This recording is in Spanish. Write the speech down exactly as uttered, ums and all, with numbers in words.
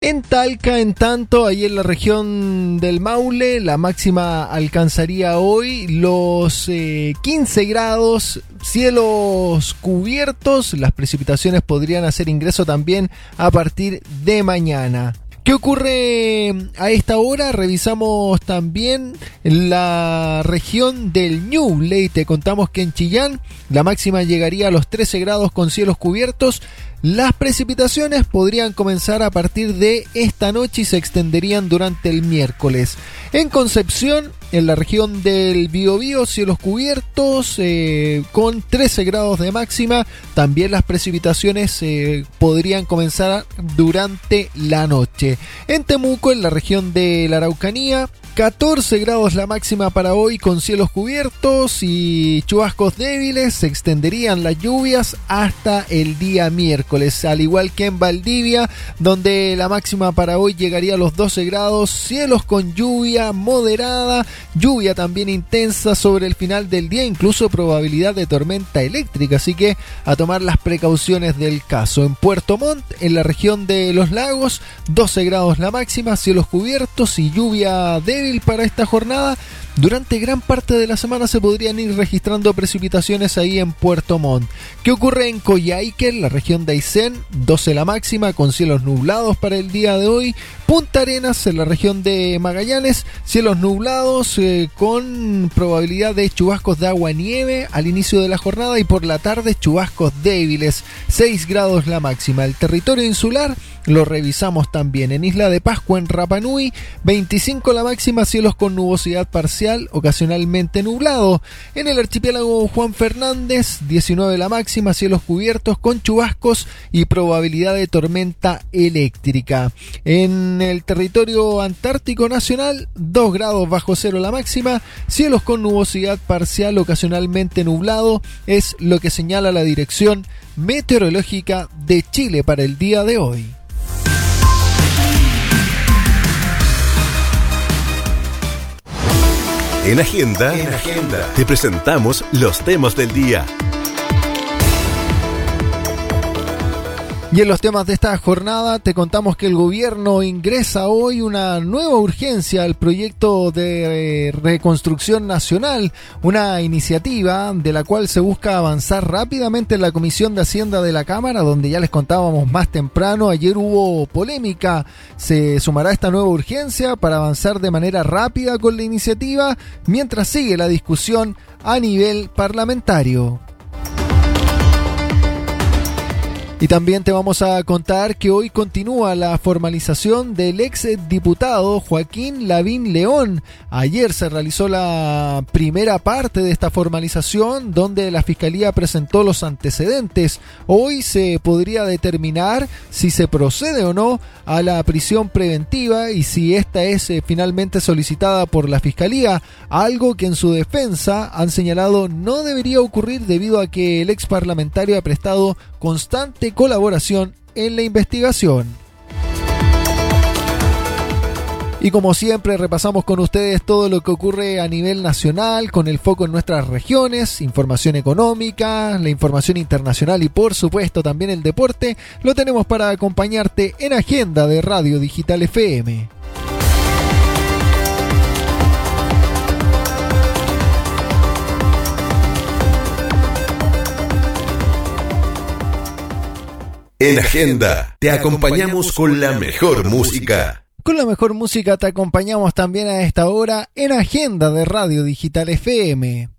En Talca, en tanto, ahí en la región del Maule, la máxima alcanzaría hoy los eh, quince grados, cielos cubiertos, las precipitaciones podrían hacer ingreso también a partir de mañana. ¿Qué ocurre a esta hora? Revisamos también la región del Ñuble y te contamos que en Chillán la máxima llegaría a los trece grados con cielos cubiertos. Las precipitaciones podrían comenzar a partir de esta noche y se extenderían durante el miércoles. En Concepción, en la región del Biobío, cielos cubiertos eh, con trece grados de máxima. También las precipitaciones eh, podrían comenzar durante la noche. En Temuco, en la región de la Araucanía, catorce grados la máxima para hoy con cielos cubiertos y chubascos débiles. Se extenderían las lluvias hasta el día miércoles, al igual que en Valdivia, donde la máxima para hoy llegaría a los doce grados, cielos con lluvia moderada, lluvia también intensa sobre el final del día, incluso probabilidad de tormenta eléctrica, así que a tomar las precauciones del caso. En Puerto Montt, en la región de los lagos, doce grados la máxima, cielos cubiertos y lluvia débil para esta jornada. Durante gran parte de la semana se podrían ir registrando precipitaciones ahí en Puerto Montt. ¿Qué ocurre en Coyhaique, la región de Aysén? doce la máxima con cielos nublados para el día de hoy. Punta Arenas, en la región de Magallanes, cielos nublados eh, con probabilidad de chubascos de agua-nieve al inicio de la jornada y por la tarde chubascos débiles, seis grados la máxima. El territorio insular lo revisamos también. En Isla de Pascua, en Rapa Nui, veinticinco la máxima, cielos con nubosidad parcial, ocasionalmente nublado. En el archipiélago Juan Fernández, diecinueve la máxima, cielos cubiertos con chubascos y probabilidad de tormenta eléctrica. En el territorio antártico nacional, dos grados bajo cero la máxima, cielos con nubosidad parcial, ocasionalmente nublado, es lo que señala la Dirección Meteorológica de Chile para el día de hoy. En Agenda, en Agenda, te presentamos los temas del día. Y en los temas de esta jornada te contamos que el gobierno ingresa hoy una nueva urgencia al proyecto de reconstrucción nacional, una iniciativa de la cual se busca avanzar rápidamente en la Comisión de Hacienda de la Cámara, donde ya les contábamos más temprano, ayer hubo polémica. Se sumará esta nueva urgencia para avanzar de manera rápida con la iniciativa, mientras sigue la discusión a nivel parlamentario. Y también te vamos a contar que hoy continúa la formalización del ex diputado Joaquín Lavín León. Ayer se realizó la primera parte de esta formalización, donde la Fiscalía presentó los antecedentes. Hoy se podría determinar si se procede o no a la prisión preventiva y si esta es eh, finalmente solicitada por la Fiscalía, algo que en su defensa han señalado no debería ocurrir debido a que el ex parlamentario ha prestado constante colaboración en la investigación. Y como siempre repasamos con ustedes todo lo que ocurre a nivel nacional, con el foco en nuestras regiones, información económica, la información internacional y por supuesto también el deporte. Lo tenemos para acompañarte en Agenda de Radio Digital F M. En Agenda te acompañamos con la mejor música. Con la mejor música te acompañamos también a esta hora en Agenda de Radio Digital F M.